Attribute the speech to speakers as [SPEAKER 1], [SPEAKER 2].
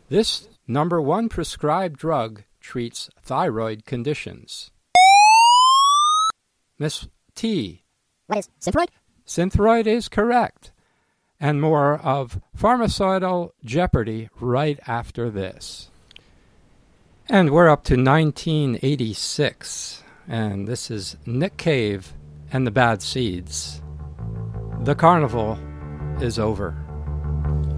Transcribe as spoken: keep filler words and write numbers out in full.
[SPEAKER 1] This number one prescribed drug treats thyroid conditions. Miss T.
[SPEAKER 2] What is Synthroid?
[SPEAKER 1] Synthroid is correct. And more of Pharmaceutical Jeopardy right after this. And we're up to nineteen eighty-six. And this is Nick Cave and the Bad Seeds. The carnival is over.